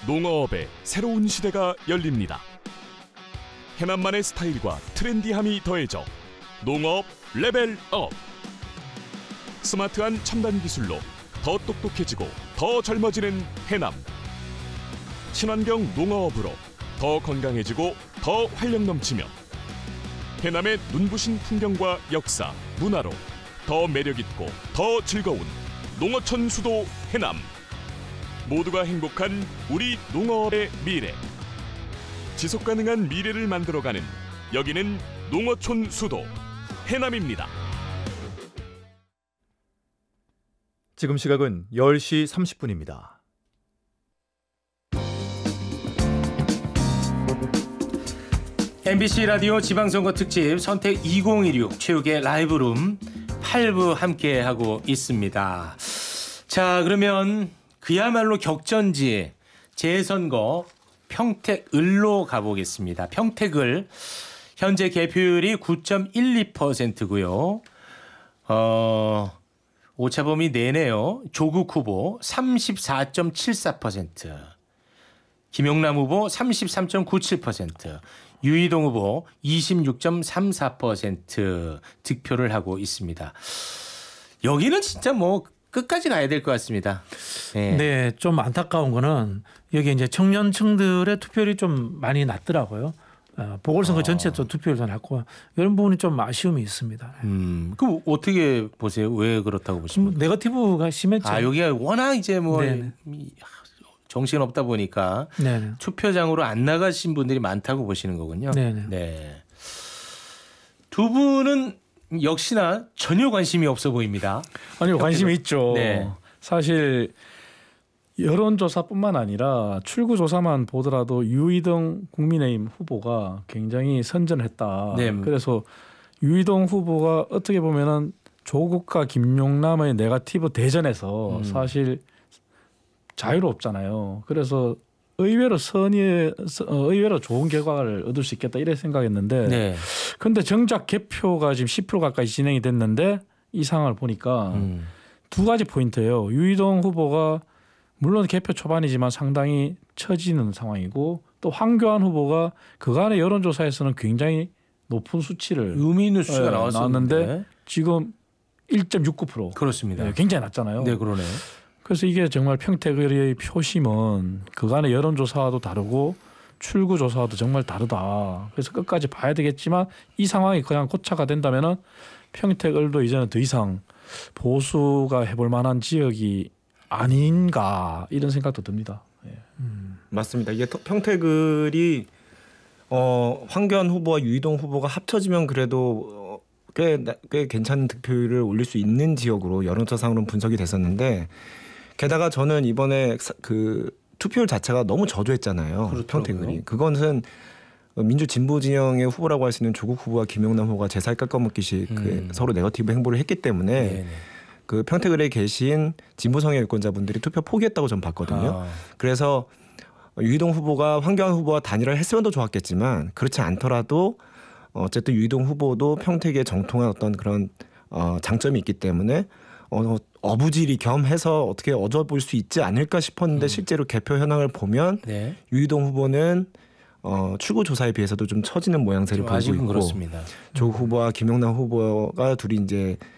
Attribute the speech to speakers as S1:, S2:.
S1: 농어업의 새로운 시대가 열립니다. 해남만의 스타일과 트렌디함이 더해져 농어업 레벨업. 스마트한 첨단 기술로 더 똑똑해지고 더 젊어지는 해남. 친환경 농어업으로 더 건강해지고 더 활력 넘치며 해남의 눈부신 풍경과 역사, 문화로 더 매력있고 더 즐거운 농어촌 수도 해남. 모두가 행복한 우리 농어업의 미래. 지속가능한 미래를 만들어가는 여기는 농어촌 수도 해남입니다.
S2: 지금 시각은 10시 30분입니다.
S3: MBC 라디오 지방선거 특집 선택 2016 최욱의 라이브룸 8부 함께하고 있습니다. 자, 그러면 그야말로 격전지 재선거 평택을로 가보겠습니다. 평택을 현재 개표율이 9.12%고요. 오차범위 내네요. 조국 후보 34.74%, 김용남 후보 33.97%, 유이동 후보 26.34% 득표를 하고 있습니다. 여기는 진짜 뭐 끝까지 가야 될 것 같습니다. 네.
S4: 네, 좀 안타까운 거는 여기 이제 청년층들의 투표율이 좀 많이 낮더라고요. 보궐선거 전체도 투표율이 더 낮고 이런 부분이 좀 아쉬움이 있습니다.
S3: 그럼 어떻게 보세요? 왜 그렇다고 보십니까?
S4: 네거티브가 심했죠.
S3: 여기가 워낙 이제 뭐
S4: 네네.
S3: 정신 없다 보니까
S4: 네네.
S3: 투표장으로 안 나가신 분들이 많다고 보시는 거군요.
S4: 네네.
S3: 네. 두 분은 역시나 전혀 관심이 없어 보입니다.
S4: 아니요, 관심이 있죠.
S3: 네.
S4: 사실 여론조사뿐만 아니라 출구조사만 보더라도 유이동 국민의힘 후보가 굉장히 선전했다.
S3: 네.
S4: 그래서 유이동 후보가 어떻게 보면은 조국과 김용남의 네거티브 대전에서 사실 자유롭잖아요. 그래서 의외로 의외로 좋은 결과를 얻을 수 있겠다 이래 생각했는데,
S3: 네.
S4: 그런데 정작 개표가 지금 10% 가까이 진행이 됐는데 이 상황을 보니까 두 가지 포인트예요. 유이동 후보가 물론 개표 초반이지만 상당히 처지는 상황이고, 또 황교안 후보가 그간의 여론조사에서는 굉장히 높은 수치를
S3: 유민누수가
S4: 나왔는데 지금 1.69%.
S3: 그렇습니다.
S4: 네, 굉장히 낮잖아요.
S3: 네, 그러네.
S4: 그래서 이게 정말 평택의 표심은 그간의 여론조사와도 다르고 출구조사와도 정말 다르다. 그래서 끝까지 봐야 되겠지만 이 상황이 그냥 고차가 된다면은 평택을도 이제는 더 이상 보수가 해볼 만한 지역이 아닌가 이런 생각도 듭니다. 예.
S5: 맞습니다. 이게 평택을이 황교안 후보와 유이동 후보가 합쳐지면 그래도 꽤 괜찮은 득표율을 올릴 수 있는 지역으로 여론조사상으로는 분석이 됐었는데, 게다가 저는 이번에 그 투표율 자체가 너무 저조했잖아요.
S3: 그렇더라고요.
S5: 평택을이. 그것은 민주 진보 진영의 후보라고 할 수 있는 조국 후보와 김용남 후보가 제살 깎아먹기식 서로 네거티브 행보를 했기 때문에
S3: 네네.
S5: 그 평택을에 계신 진보성의 유권자분들이 투표 포기했다고 저는 봤거든요. 그래서 유이동 후보가 황교안 후보와 단일화를 했으면 더 좋았겠지만, 그렇지 않더라도 어쨌든 유이동 후보도 평택의 정통한 어떤 그런 장점이 있기 때문에 어부지리 겸해서 어떻게 얻어볼 수 있지 않을까 싶었는데 실제로 개표 현황을 보면
S3: 네.
S5: 유이동 후보는 출구 조사에 비해서도 좀 처지는 모양새를 보이고
S3: 아직은
S5: 있고,
S3: 그렇습니다.
S5: 조국 후보와 김용남 후보가 둘이 이제